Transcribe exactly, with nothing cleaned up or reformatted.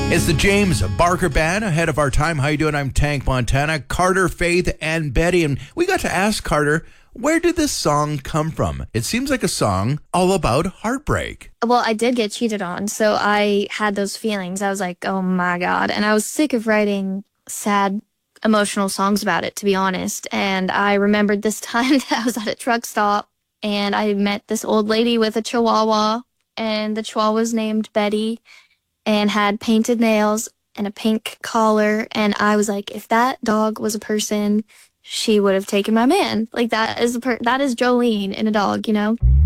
It's the James Barker Band, ahead of our time. How you doing? I'm Tank Montana, Carter, Faith, and Betty. And we got to ask Carter, where did this song come from? It seems like a song all about heartbreak. Well, I did get cheated on, so I had those feelings. I was like, oh my God. And I was sick of writing sad, emotional songs about it, to be honest. And I remembered this time that I was at a truck stop, and I met this old lady with a chihuahua, and the chihuahua was named Betty, and had painted nails and a pink collar. And I was like, if that dog was a person, she would have taken my man. Like, that is a per- that is Jolene in a dog, you know?